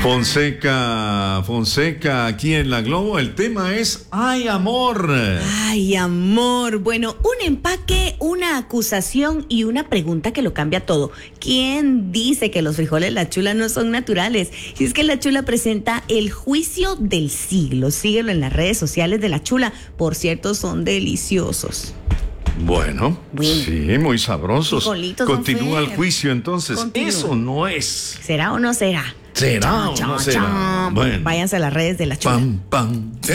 Fonseca, aquí en La Globo, el tema es ¡ay, amor! Ay, amor. Bueno, un empaque, una acusación y una pregunta que lo cambia todo. ¿Quién dice que los frijoles La Chula no son naturales? Y es que La Chula presenta el juicio del siglo. Síguelo en las redes sociales de La Chula. Por cierto, son deliciosos. Bueno, sí, muy sabrosos. Continúa el juicio entonces. Continúa. Eso no es. ¿Será o no será? ¿Será o no será? Bueno. Váyanse a las redes de La Chula. Pam, pam.